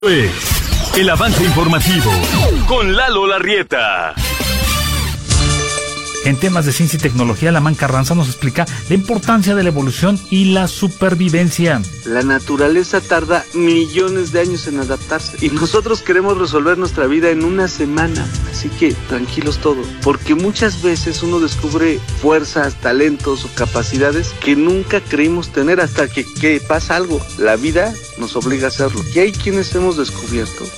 Es el avance informativo con Lalo Larrieta. En temas de ciencia y tecnología, Lamán Carranza nos explica la importancia de la evolución y la supervivencia. La naturaleza tarda millones de años en adaptarse y nosotros queremos resolver nuestra vida en una semana. Así que tranquilos todos, porque muchas veces uno descubre fuerzas, talentos o capacidades que nunca creímos tener hasta que pasa algo. La vida nos obliga a hacerlo. Y hay quienes hemos descubierto